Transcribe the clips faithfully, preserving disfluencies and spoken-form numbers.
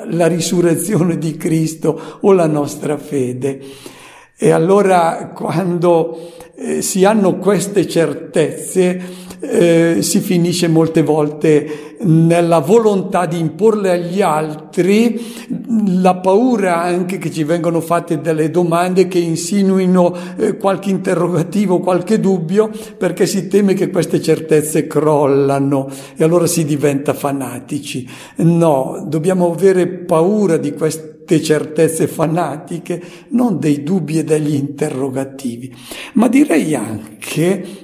la risurrezione di Cristo o la nostra fede. E allora quando eh, si hanno queste certezze eh, si finisce molte volte nella volontà di imporle agli altri, la paura anche che ci vengono fatte delle domande che insinuino eh, qualche interrogativo, qualche dubbio, perché si teme che queste certezze crollano e allora si diventa fanatici. No, dobbiamo avere paura di queste certezze fanatiche, non dei dubbi e degli interrogativi. Ma direi anche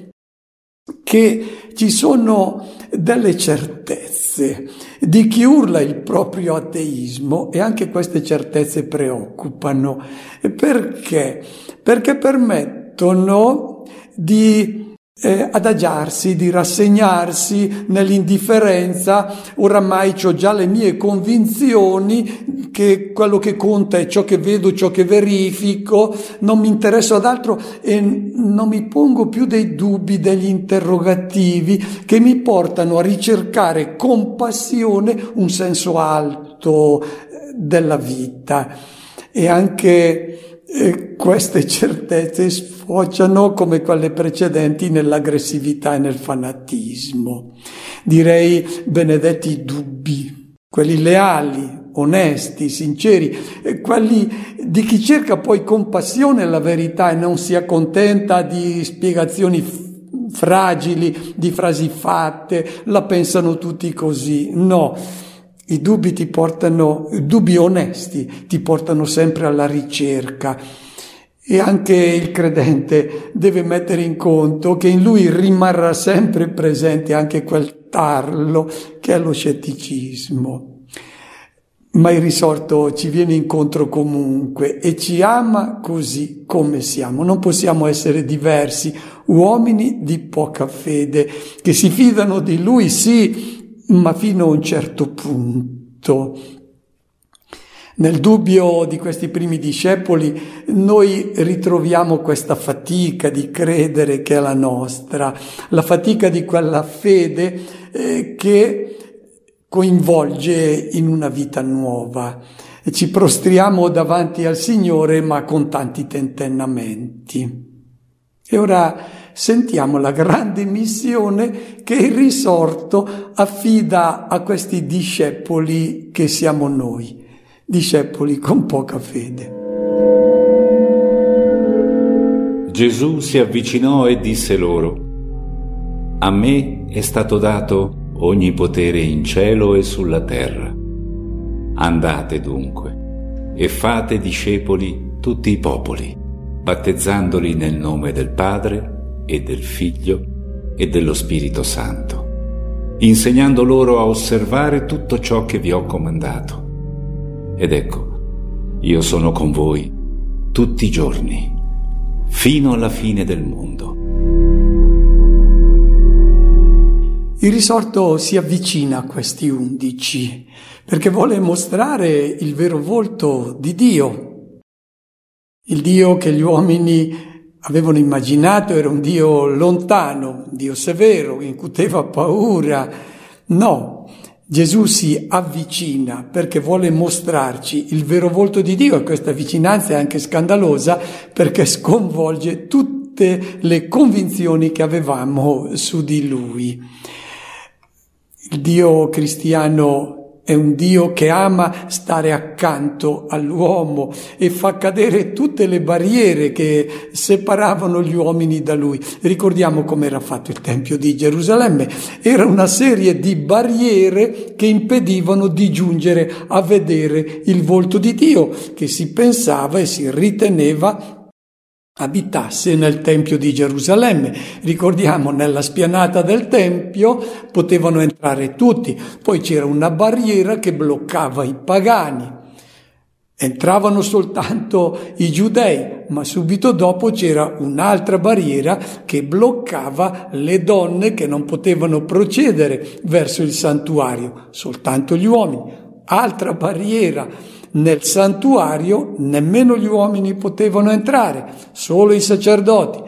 che ci sono delle certezze di chi urla il proprio ateismo, e anche queste certezze preoccupano. Perché? Perché permettono di Eh, adagiarsi, di rassegnarsi nell'indifferenza. Oramai c'ho già le mie convinzioni che quello che conta è ciò che vedo, ciò che verifico, non mi interesso ad altro e non mi pongo più dei dubbi, degli interrogativi che mi portano a ricercare con passione un senso alto della vita. E anche E queste certezze sfociano, come quelle precedenti, nell'aggressività e nel fanatismo. Direi benedetti i dubbi, quelli leali, onesti, sinceri, quelli di chi cerca poi con passione la verità e non si accontenta di spiegazioni fragili, di frasi fatte, la pensano tutti così. No. I dubbi ti portano, i dubbi onesti ti portano sempre alla ricerca, e anche il credente deve mettere in conto che in lui rimarrà sempre presente anche quel tarlo che è lo scetticismo. Ma il risorto ci viene incontro comunque e ci ama così come siamo. Non possiamo essere diversi, uomini di poca fede, che si fidano di lui, sì, ma fino a un certo punto. Nel dubbio di questi primi discepoli noi ritroviamo questa fatica di credere che è la nostra, la fatica di quella fede eh, che coinvolge in una vita nuova. E ci prostriamo davanti al Signore, ma con tanti tentennamenti. E ora sentiamo la grande missione che il risorto affida a questi discepoli che siamo noi, discepoli con poca fede. Gesù si avvicinò e disse loro: A me è stato dato ogni potere in cielo e sulla terra. Andate dunque e fate discepoli tutti i popoli, battezzandoli nel nome del Padre e del Figlio e dello Spirito Santo, insegnando loro a osservare tutto ciò che vi ho comandato. Ed ecco, io sono con voi tutti i giorni, fino alla fine del mondo. Il risorto si avvicina a questi undici perché vuole mostrare il vero volto di Dio. Il Dio che gli uomini avevano immaginato era un Dio lontano, un Dio severo, che incuteva paura. No, Gesù si avvicina perché vuole mostrarci il vero volto di Dio, e questa vicinanza è anche scandalosa perché sconvolge tutte le convinzioni che avevamo su di Lui. Il Dio cristiano è un Dio che ama stare accanto all'uomo e fa cadere tutte le barriere che separavano gli uomini da Lui. Ricordiamo come era fatto il Tempio di Gerusalemme. Era una serie di barriere che impedivano di giungere a vedere il volto di Dio, che si pensava e si riteneva abitasse nel Tempio di Gerusalemme. Ricordiamo, nella spianata del Tempio potevano entrare tutti, poi c'era una barriera che bloccava i pagani. Entravano soltanto i giudei, ma subito dopo c'era un'altra barriera che bloccava le donne che non potevano procedere verso il santuario, soltanto gli uomini. Altra barriera. Nel santuario nemmeno gli uomini potevano entrare, solo i sacerdoti.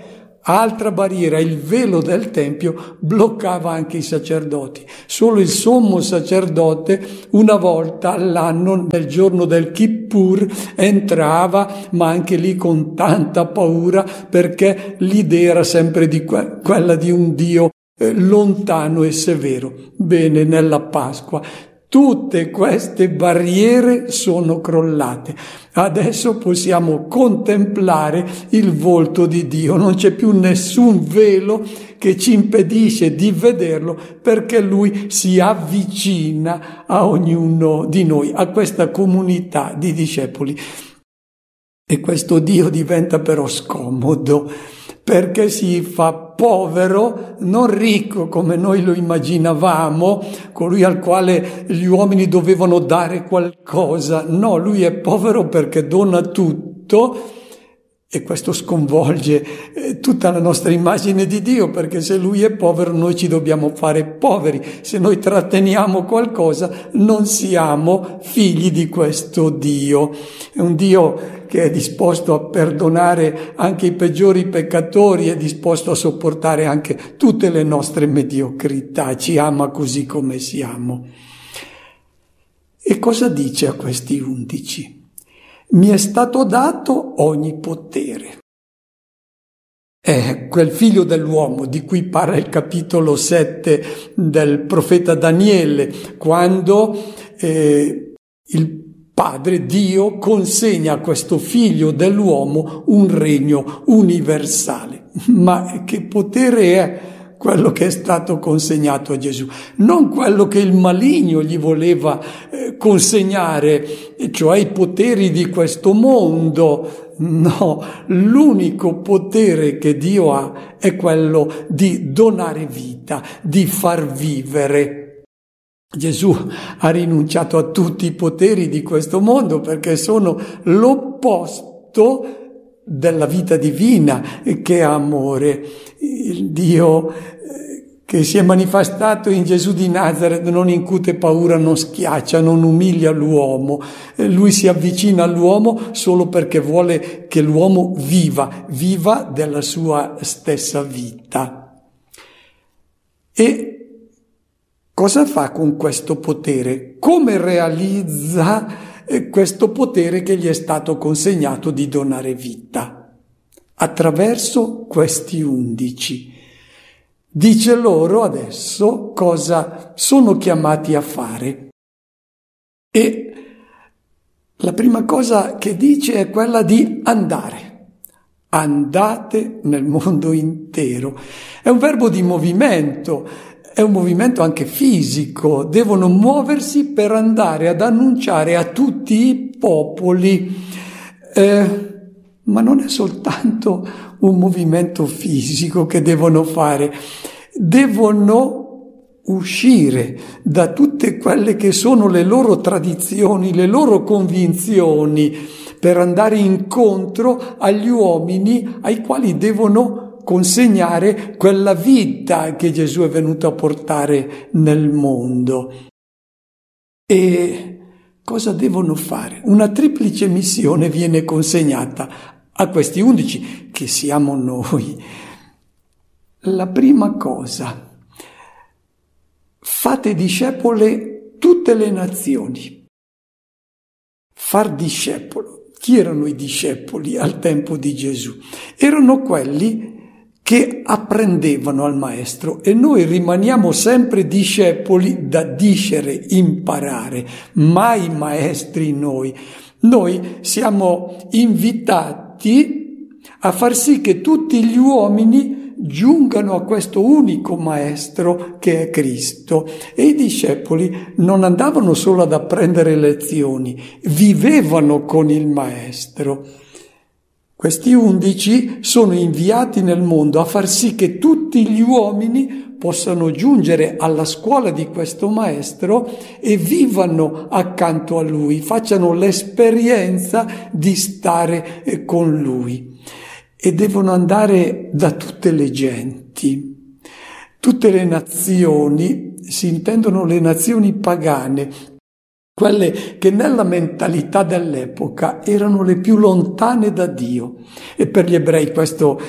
altra barriera, il velo del Tempio bloccava anche i sacerdoti. Solo il sommo sacerdote una volta all'anno, nel giorno del Kippur, entrava, ma anche lì con tanta paura, perché l'idea era sempre di que- quella di un Dio eh, lontano e severo. Bene, nella Pasqua tutte queste barriere sono crollate. Adesso possiamo contemplare il volto di Dio. Non c'è più nessun velo che ci impedisce di vederlo, perché Lui si avvicina a ognuno di noi, a questa comunità di discepoli. E questo Dio diventa però scomodo, perché si fa povero, non ricco come noi lo immaginavamo, colui al quale gli uomini dovevano dare qualcosa. No, lui è povero perché dona tutto, e questo sconvolge eh, tutta la nostra immagine di Dio, perché se lui è povero noi ci dobbiamo fare poveri. Se noi tratteniamo qualcosa non siamo figli di questo Dio. È un Dio che è disposto a perdonare anche i peggiori peccatori, è disposto a sopportare anche tutte le nostre mediocrità, ci ama così come siamo. E cosa dice a questi undici? Mi è stato dato ogni potere. È quel figlio dell'uomo di cui parla il capitolo sette del profeta Daniele, quando eh, il Padre, Dio, consegna a questo figlio dell'uomo un regno universale. Ma che potere è quello che è stato consegnato a Gesù? Non quello che il maligno gli voleva eh, consegnare, cioè i poteri di questo mondo. No, l'unico potere che Dio ha è quello di donare vita, di far vivere. Gesù ha rinunciato a tutti i poteri di questo mondo perché sono l'opposto della vita divina, che è amore. Il Dio che si è manifestato in Gesù di Nazaret non incute paura, non schiaccia, non umilia l'uomo. Lui si avvicina all'uomo solo perché vuole che l'uomo viva, viva della sua stessa vita. E cosa fa con questo potere? Come realizza questo potere che gli è stato consegnato di donare vita? Attraverso questi undici. Dice loro adesso cosa sono chiamati a fare. E la prima cosa che dice è quella di andare. Andate nel mondo intero. È un verbo di movimento. È un movimento anche fisico, devono muoversi per andare ad annunciare a tutti i popoli, eh, ma non è soltanto un movimento fisico che devono fare, devono uscire da tutte quelle che sono le loro tradizioni, le loro convinzioni, per andare incontro agli uomini ai quali devono consegnare quella vita che Gesù è venuto a portare nel mondo. E cosa devono fare? Una triplice missione viene consegnata a questi undici, che siamo noi. La prima cosa: fate discepole tutte le nazioni. Far discepolo. Chi erano i discepoli al tempo di Gesù? Erano quelli che apprendevano al maestro, e noi rimaniamo sempre discepoli da discere, imparare, mai maestri noi. Noi siamo invitati a far sì che tutti gli uomini giungano a questo unico maestro che è Cristo. E i discepoli non andavano solo ad apprendere lezioni, vivevano con il maestro. Questi undici sono inviati nel mondo a far sì che tutti gli uomini possano giungere alla scuola di questo maestro e vivano accanto a lui, facciano l'esperienza di stare con lui. E devono andare da tutte le genti, tutte le nazioni, si intendono le nazioni pagane, quelle che nella mentalità dell'epoca erano le più lontane da Dio. E per gli ebrei questo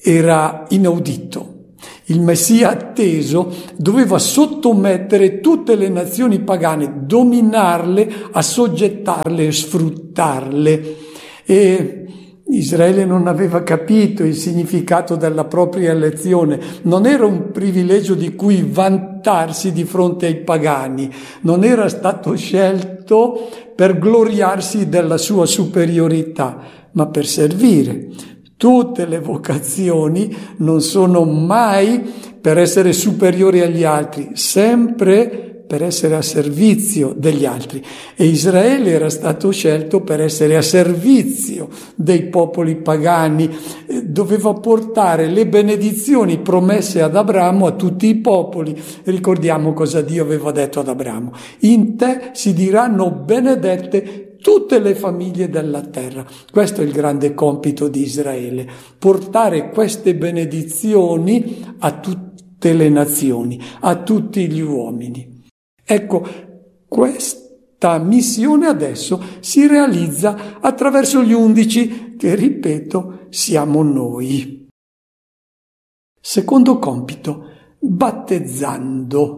era inaudito. Il Messia atteso doveva sottomettere tutte le nazioni pagane, dominarle, assoggettarle e sfruttarle. E Israele non aveva capito il significato della propria elezione. Non era un privilegio di cui vantarsi di fronte ai pagani. Non era stato scelto per gloriarsi della sua superiorità, ma per servire. Tutte le vocazioni non sono mai per essere superiori agli altri, sempre per essere a servizio degli altri. E Israele era stato scelto per essere a servizio dei popoli pagani, doveva portare le benedizioni promesse ad Abramo a tutti i popoli. Ricordiamo cosa Dio aveva detto ad Abramo: in te si diranno benedette tutte le famiglie della terra. Questo è il grande compito di Israele, portare queste benedizioni a tutte le nazioni, a tutti gli uomini. Ecco, questa missione adesso si realizza attraverso gli undici, che, ripeto, siamo noi. Secondo compito, battezzando.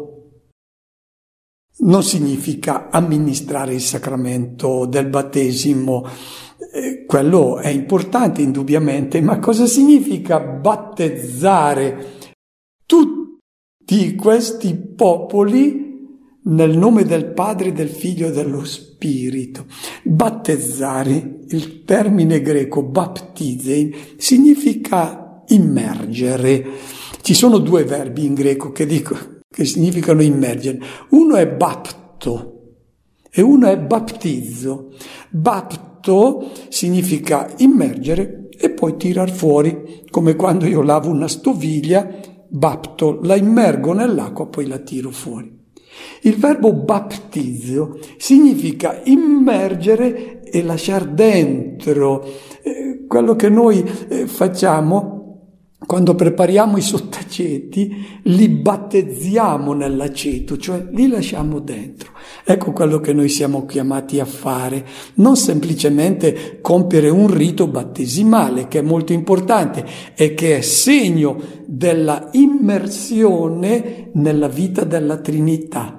Non significa amministrare il sacramento del battesimo, eh, quello è importante indubbiamente, ma cosa significa battezzare tutti questi popoli nel nome del Padre, del Figlio e dello Spirito? Battezzare, il termine greco baptizein, significa immergere. Ci sono due verbi in greco che dico che significano immergere. Uno è bapto e uno è battizzo. Bapto significa immergere e poi tirar fuori, come quando io lavo una stoviglia, bapto, la immergo nell'acqua, poi la tiro fuori. Il verbo battizzo significa immergere e lasciar dentro. Eh, quello che noi eh, facciamo quando prepariamo i sottaceti, li battezziamo nell'aceto, cioè li lasciamo dentro. Ecco quello che noi siamo chiamati a fare, non semplicemente compiere un rito battesimale, che è molto importante e che è segno della immersione nella vita della Trinità.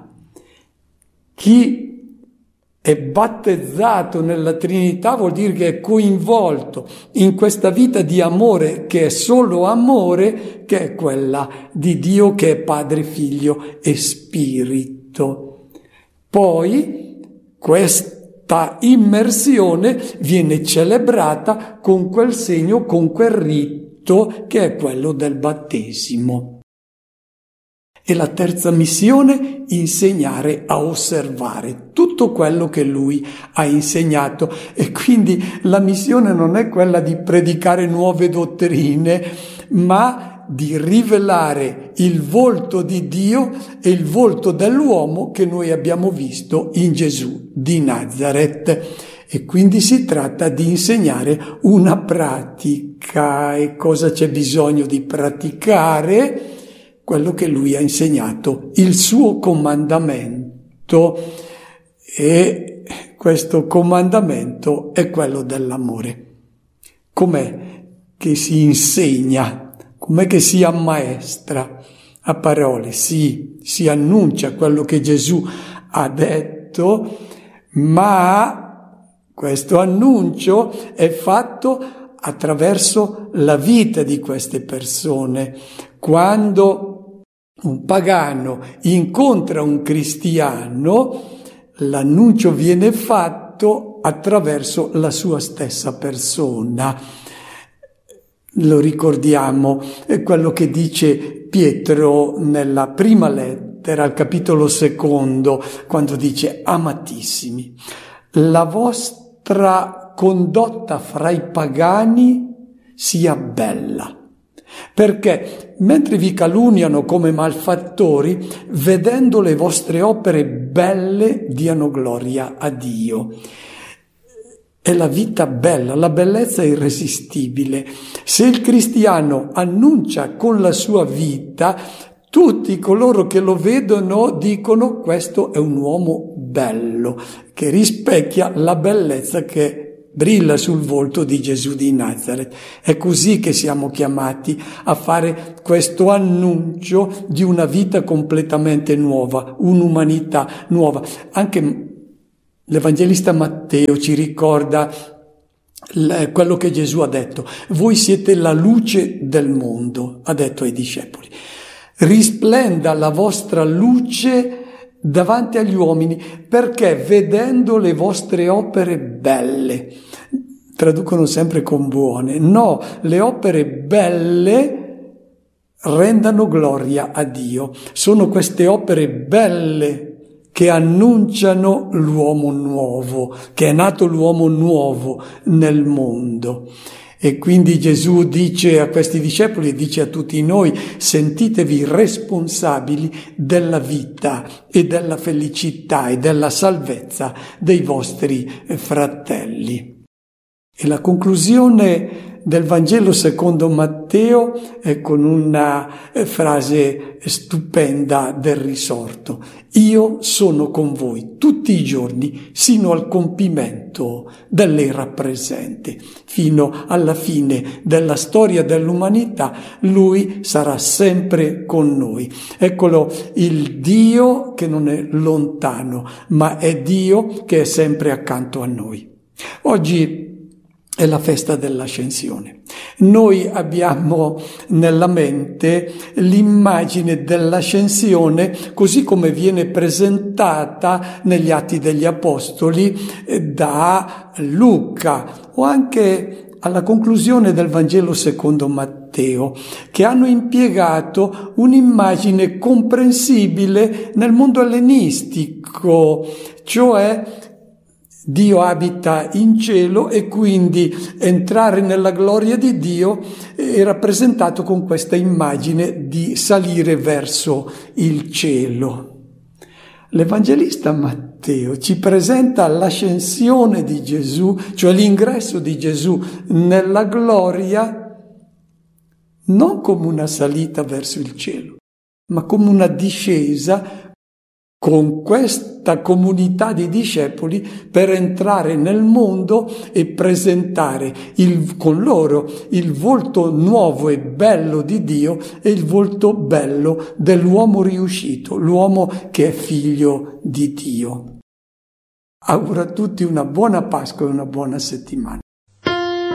Chi è battezzato nella Trinità vuol dire che è coinvolto in questa vita di amore, che è solo amore, che è quella di Dio, che è Padre, Figlio e Spirito. Poi questa immersione viene celebrata con quel segno, con quel rito che è quello del battesimo. E la terza missione, insegnare a osservare tutto quello che lui ha insegnato. E quindi la missione non è quella di predicare nuove dottrine, ma di rivelare il volto di Dio e il volto dell'uomo che noi abbiamo visto in Gesù di Nazaret. E quindi si tratta di insegnare una pratica. E cosa c'è bisogno di praticare? Quello che lui ha insegnato, il suo comandamento, e questo comandamento è quello dell'amore. Com'è che si insegna? Com'è che si ammaestra? A parole, sì, si annuncia quello che Gesù ha detto, ma questo annuncio è fatto attraverso la vita di queste persone. Quando un pagano incontra un cristiano, l'annuncio viene fatto attraverso la sua stessa persona. Lo ricordiamo, è quello che dice Pietro nella prima lettera, al capitolo secondo, quando dice: amatissimi, la vostra condotta fra i pagani sia bella, perché mentre vi calunniano come malfattori, vedendo le vostre opere belle diano gloria a Dio. È la vita bella, la bellezza è irresistibile. Se il cristiano annuncia con la sua vita, tutti coloro che lo vedono dicono: questo è un uomo bello, che rispecchia la bellezza che brilla sul volto di Gesù di Nazareth. È così che siamo chiamati a fare questo annuncio di una vita completamente nuova, un'umanità nuova. Anche l'Evangelista Matteo ci ricorda quello che Gesù ha detto: voi siete la luce del mondo, ha detto ai discepoli. Risplenda la vostra luce davanti agli uomini, perché vedendo le vostre opere belle, traducono sempre con buone, no, le opere belle rendano gloria a Dio. Sono queste opere belle che annunciano l'uomo nuovo, che è nato l'uomo nuovo nel mondo. E quindi Gesù dice a questi discepoli, dice a tutti noi: sentitevi responsabili della vita e della felicità e della salvezza dei vostri fratelli. E la conclusione del Vangelo secondo Matteo è con una frase stupenda del risorto: io sono con voi tutti i giorni sino al compimento dell'era presente. Fino alla fine della storia dell'umanità lui sarà sempre con noi. Eccolo il Dio che non è lontano, ma è Dio che è sempre accanto a noi. Oggi è la festa dell'Ascensione. Noi abbiamo nella mente l'immagine dell'Ascensione così come viene presentata negli Atti degli Apostoli da Luca, o anche alla conclusione del Vangelo secondo Matteo, che hanno impiegato un'immagine comprensibile nel mondo ellenistico, cioè Dio abita in cielo e quindi entrare nella gloria di Dio è rappresentato con questa immagine di salire verso il cielo. L'Evangelista Matteo ci presenta l'ascensione di Gesù, cioè l'ingresso di Gesù nella gloria, non come una salita verso il cielo, ma come una discesa con questa comunità di discepoli per entrare nel mondo e presentare il, con loro il volto nuovo e bello di Dio e il volto bello dell'uomo riuscito, l'uomo che è figlio di Dio. Auguro a tutti una buona Pasqua e una buona settimana.